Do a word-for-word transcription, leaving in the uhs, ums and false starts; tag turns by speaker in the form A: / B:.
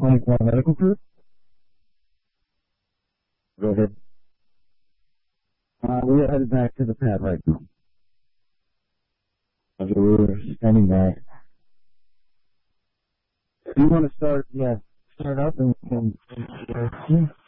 A: twenty-four Medical Group. Go ahead. Uh, we're headed back to the pad right now. Okay, we're standing by. Do you want to start? Yeah, start up and, and, and